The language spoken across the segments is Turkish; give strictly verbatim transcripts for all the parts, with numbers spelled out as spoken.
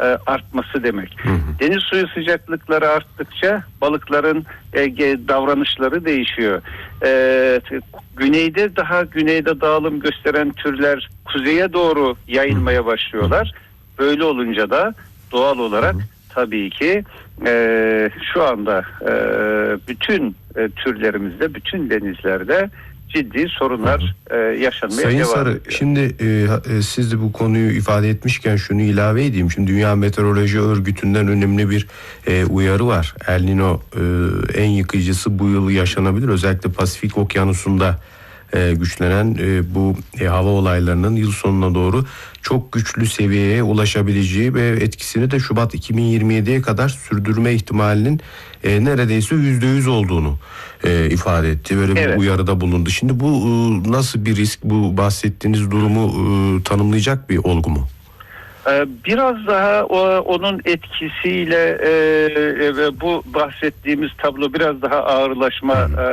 e, artması demek. Hı hı. Deniz suyu sıcaklıkları arttıkça balıkların e, davranışları değişiyor. E, güneyde daha güneyde dağılım gösteren türler kuzeye doğru yayılmaya başlıyorlar. Böyle olunca da doğal olarak tabii ki e, şu anda e, bütün e, türlerimizde, bütün denizlerde ciddi sorunlar e, yaşanmaya Sayın devam Sarı, ediyor. şimdi e, e, siz de bu konuyu ifade etmişken şunu ilave edeyim. Şimdi Dünya Meteoroloji Örgütü'nden önemli bir e, uyarı var. El Niño e, en yıkıcısı bu yıl yaşanabilir. Özellikle Pasifik Okyanusu'nda e, güçlenen e, bu e, hava olaylarının yıl sonuna doğru çok güçlü seviyeye ulaşabileceği ve etkisini de Şubat iki bin yirmi yediye kadar sürdürme ihtimalinin e, neredeyse yüzde yüz olduğunu e, ifade etti. Böyle Evet. bir uyarıda bulundu. Şimdi bu e, nasıl bir risk, bu bahsettiğiniz durumu e, tanımlayacak bir olgu mu? Biraz daha o, onun etkisiyle e, e, bu bahsettiğimiz tablo biraz daha ağırlaşma e,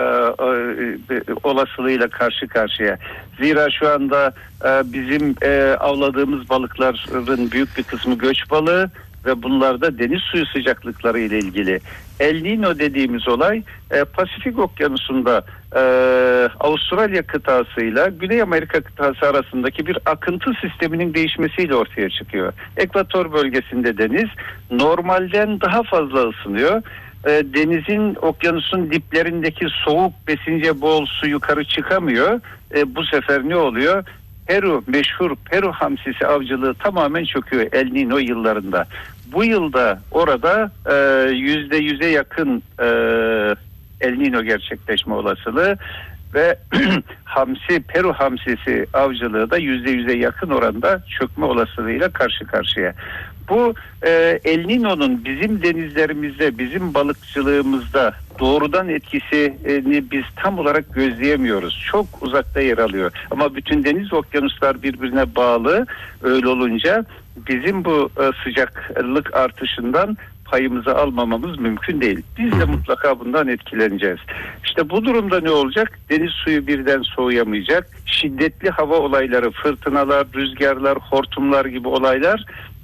e, olasılığıyla karşı karşıya. Zira şu anda e, bizim e, avladığımız balıkların büyük bir kısmı göç balığı ve bunlarda deniz suyu sıcaklıkları ile ilgili. El Niño dediğimiz olay e, Pasifik Okyanusu'nda e, Avustralya kıtasıyla Güney Amerika kıtası arasındaki bir akıntı sisteminin değişmesiyle ortaya çıkıyor. Ekvator bölgesinde deniz normalden daha fazla ısınıyor. E, denizin, okyanusun diplerindeki soğuk, besince bol su yukarı çıkamıyor. E, bu sefer ne oluyor? Peru, meşhur Peru hamsisi avcılığı tamamen çöküyor El Niño yıllarında. Bu yılda orada yüzde yüze yakın e, El Niño gerçekleşme olasılığı ve hamsi, Peru hamsisi avcılığı da yüzde yüze yakın oranda çökme olasılığıyla karşı karşıya. Bu e, El Niño'nun bizim denizlerimizde, bizim balıkçılığımızda doğrudan etkisini biz tam olarak gözleyemiyoruz. Çok uzakta yer alıyor. Ama bütün deniz okyanuslar birbirine bağlı. Öyle olunca bizim bu e, sıcaklık artışından payımızı almamamız mümkün değil. Biz de mutlaka bundan etkileneceğiz. İşte bu durumda ne olacak? Deniz suyu birden soğuyamayacak. Şiddetli hava olayları, fırtınalar, rüzgarlar, hortumlar gibi olaylar,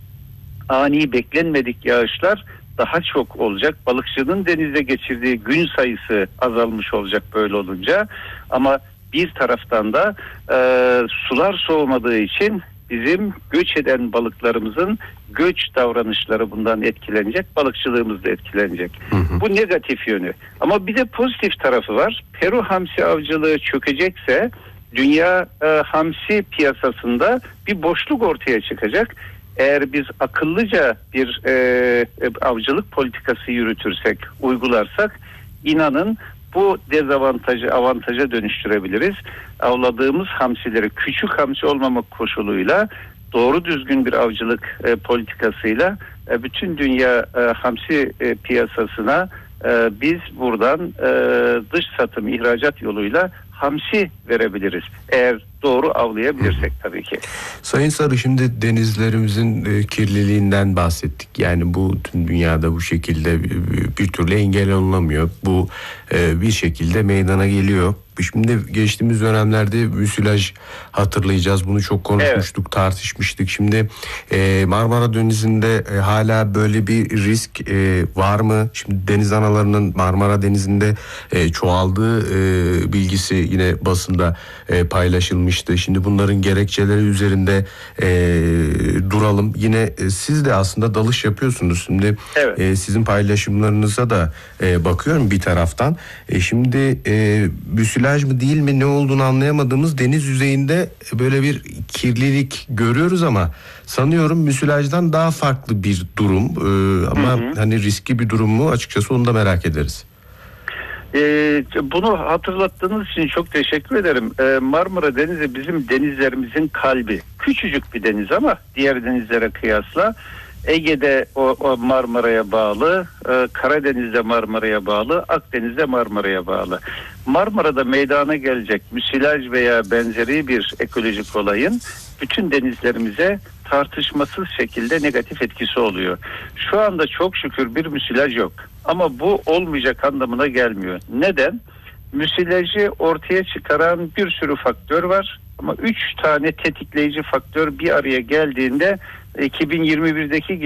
ani beklenmedik yağışlar daha çok olacak. Balıkçının denizde geçirdiği gün sayısı azalmış olacak böyle olunca. Ama bir taraftan da e, sular soğumadığı için bizim göç eden balıklarımızın göç davranışları bundan etkilenecek. Balıkçılığımız da etkilenecek. Hı hı. Bu negatif yönü. Ama bir de pozitif tarafı var. Peru hamsi avcılığı çökecekse dünya e, hamsi piyasasında bir boşluk ortaya çıkacak. Eğer biz akıllıca bir e, avcılık politikası yürütürsek, uygularsak, inanın bu dezavantajı avantaja dönüştürebiliriz. Avladığımız hamsileri küçük hamsi olmamak koşuluyla doğru düzgün bir avcılık e, politikasıyla e, bütün dünya e, hamsi e, piyasasına e, biz buradan e, dış satım, ihracat yoluyla hamsi verebiliriz. Eğer doğru avlayabilirsek tabii ki. Sayın Sarı, şimdi denizlerimizin e, kirliliğinden bahsettik. Yani bu tüm dünyada bu şekilde bir, bir türlü engel olunamıyor. Bu e, bir şekilde meydana geliyor. Şimdi geçtiğimiz dönemlerde müsilaj hatırlayacağız. Bunu çok konuşmuştuk, evet. tartışmıştık. Şimdi e, Marmara Denizi'nde e, hala böyle bir risk e, var mı? Şimdi deniz analarının Marmara Denizi'nde e, çoğaldığı e, bilgisi yine basında e, paylaşılmıştı. Şimdi bunların gerekçeleri üzerinde e, duralım. Yine e, siz de aslında dalış yapıyorsunuz. Şimdi evet. e, sizin paylaşımlarınıza da e, bakıyorum bir taraftan. E, şimdi e, müsilaj mı değil mi, ne olduğunu anlayamadığımız deniz yüzeyinde böyle bir kirlilik görüyoruz ama sanıyorum müsilajdan daha farklı bir durum ee, ama hı hı. hani riskli bir durum mu, açıkçası onu da merak ederiz. Ee, bunu hatırlattığınız için çok teşekkür ederim. Ee, Marmara Denizi bizim denizlerimizin kalbi. Küçücük bir deniz ama diğer denizlere kıyasla. Ege'de o, o Marmara'ya bağlı, e, Karadeniz'de Marmara'ya bağlı, Akdeniz'de Marmara'ya bağlı. Marmara'da meydana gelecek müsilaj veya benzeri bir ekolojik olayın bütün denizlerimize tartışmasız şekilde negatif etkisi oluyor. Şu anda çok şükür bir müsilaj yok. Ama bu olmayacak anlamına gelmiyor. Neden? Müsilajı ortaya çıkaran bir sürü faktör var. Ama üç tane tetikleyici faktör bir araya geldiğinde iki bin yirmi birdeki